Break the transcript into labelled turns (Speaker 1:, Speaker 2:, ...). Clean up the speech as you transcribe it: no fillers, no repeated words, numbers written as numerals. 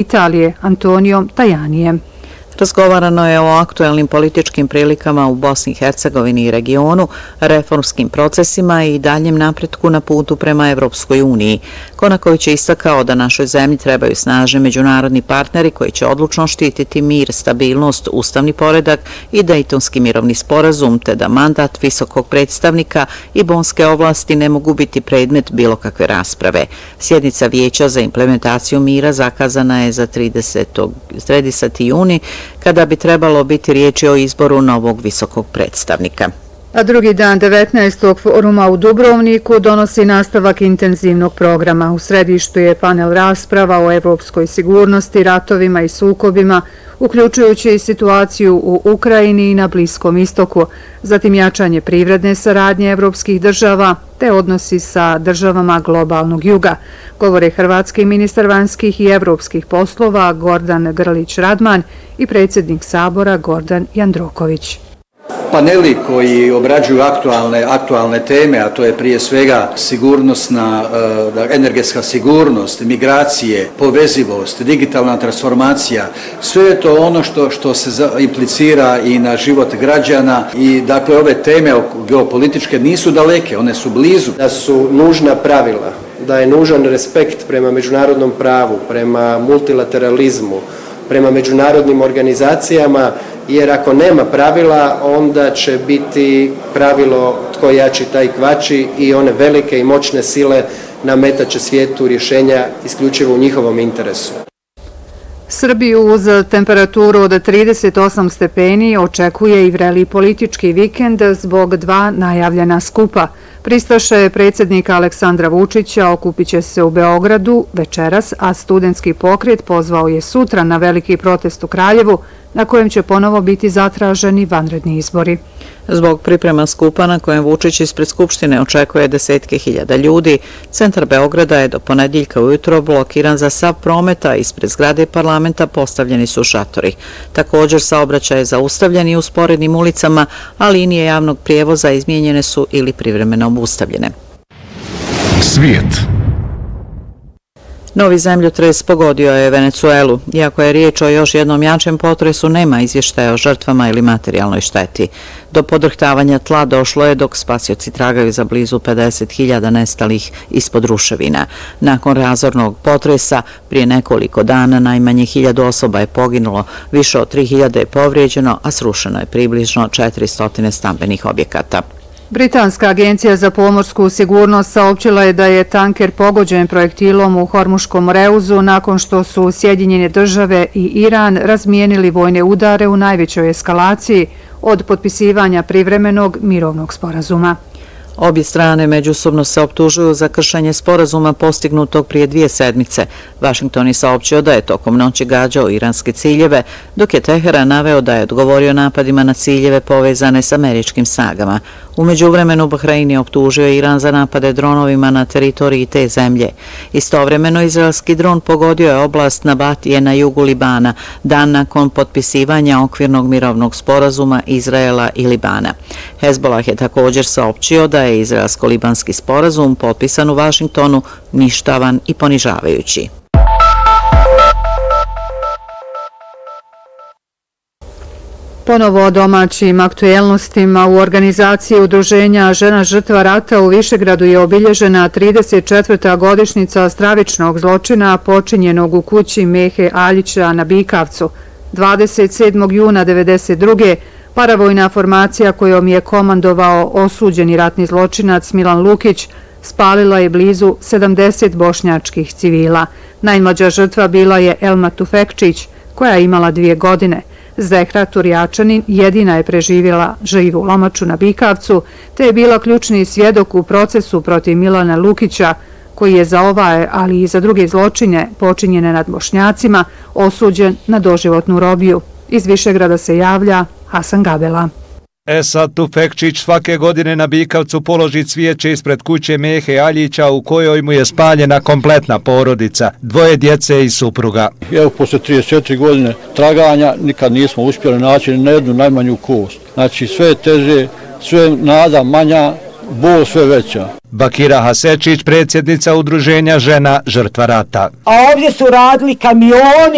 Speaker 1: Italije Antonijom Tajanijem.
Speaker 2: Razgovarano je o aktuelnim političkim prilikama u Bosni i Hercegovini i regionu, reformskim procesima i daljem napretku na putu prema Evropskoj uniji. Konaković je istakao da našoj zemlji trebaju snažni međunarodni partneri koji će odlučno štititi mir, stabilnost, ustavni poredak i Dejtonski mirovni sporazum, te da mandat visokog predstavnika i bonske ovlasti ne mogu biti predmet bilo kakve rasprave. Sjednica Vijeća za implementaciju mira zakazana je za 30. juni, kada bi trebalo biti riječi o izboru novog visokog predstavnika.
Speaker 1: A drugi dan 19. foruma u Dubrovniku donosi nastavak intenzivnog programa. U središtu je panel rasprava o evropskoj sigurnosti, ratovima i sukobima, uključujući i situaciju u Ukrajini i na Bliskom istoku, zatim jačanje privredne saradnje evropskih država te odnosi sa državama globalnog juga, govore hrvatski ministar vanjskih i evropskih poslova Gordan Grlić-Radman i predsjednik Sabora Gordan Jandroković.
Speaker 3: Paneli koji obrađuju aktualne teme, a to je prije svega sigurnosna, energetska sigurnost, migracije, povezivost, digitalna transformacija, sve je to ono što se implicira i na život građana i dakle ove teme geopolitičke nisu daleke, one su blizu.
Speaker 4: Da su nužna pravila, da je nužan respekt prema međunarodnom pravu, prema multilateralizmu, prema međunarodnim organizacijama, jer ako nema pravila, onda će biti pravilo tko jači taj kvači i one velike i moćne sile nametat će svijetu rješenja isključivo u njihovom interesu.
Speaker 1: Srbiju uz temperaturu od 38 stepeni očekuje i vreli politički vikend zbog dva najavljena skupa. Pristaše predsjednika Aleksandra Vučića okupit će se u Beogradu večeras, a studentski pokret pozvao je sutra na veliki protest u Kraljevu, na kojem će ponovo biti zatraženi vanredni izbori.
Speaker 2: Zbog priprema skupa na kojem Vučić ispred Skupštine očekuje desetke hiljada ljudi, centar Beograda je do ponedjeljka ujutro blokiran za sav promet, a ispred zgrade parlamenta postavljeni su šatori. Također saobraćaj je zaustavljen i u sporednim ulicama, a linije javnog prijevoza izmijenjene su ili privremeno obustavljene.
Speaker 5: Svijet.
Speaker 2: Novi zemljotres pogodio je Venecuelu. Iako je riječ o još jednom jačem potresu, nema izvještaja o žrtvama ili materijalnoj šteti. Do podrhtavanja tla došlo je dok spasioci tragaju za blizu 50.000 nestalih ispod ruševina. Nakon razornog potresa, prije nekoliko dana najmanje 1000 osoba je poginulo, više od 3000 je povrijeđeno, a srušeno je približno 400 stambenih objekata.
Speaker 1: Britanska agencija za pomorsku sigurnost saopćila je da je tanker pogođen projektilom u Hormuškom reuzu nakon što su Sjedinjene države i Iran razmijenili vojne udare u najvećoj eskalaciji od potpisivanja privremenog mirovnog sporazuma.
Speaker 2: Obje strane međusobno se optužuju za kršenje sporazuma postignutog prije 2 sedmice. Vašington je saopćio da je tokom noći gađao iranske ciljeve, dok je Teheran naveo da je odgovorio napadima na ciljeve povezane s američkim snagama. U međuvremenu Bahrein je optužio Iran za napade dronovima na teritoriji te zemlje. Istovremeno izraelski dron pogodio je oblast Nabatije na jugu Libana, dan nakon potpisivanja okvirnog mirovnog sporazuma Izraela i Libana. Hezbollah je također saopćio da je izraelsko-libanski sporazum potpisan u Vašingtonu ništavan i ponižavajući.
Speaker 1: Ponovo o domaćim aktuelnostima. U organizaciji Udruženja žena žrtva rata u Višegradu je obilježena 34. godišnjica stravičnog zločina počinjenog u kući Mehe Aljića na Bikavcu. 27. juna 1992. paravojna formacija kojom je komandovao osuđeni ratni zločinac Milan Lukić spalila je blizu 70 bošnjačkih civila. Najmlađa žrtva bila je Elma Tufekčić, koja je imala 2 godine. Zehra Turjačanin jedina je preživjela živu lomaču na Bikavcu, te je bila ključni svjedok u procesu protiv Milana Lukića, koji je za ovaj, ali i za druge zločine počinjene nad Bošnjacima, osuđen na doživotnu robiju. Iz Višegrada se javlja Hasan Gabela.
Speaker 6: Esad Tufekčić svake godine na Bikavcu položi cvijeće ispred kuće Mehe Aljića u kojoj mu je spaljena kompletna porodica, 2 djece i supruga.
Speaker 7: Evo, posle 34 godine traganja nikad nismo uspjeli naći ni jednu najmanju kost. Znači sve je teže, sve nada manja, bol sve veća.
Speaker 6: Bakira Hasečić, predsjednica Udruženja žena žrtva rata.
Speaker 8: A ovdje su radili kamioni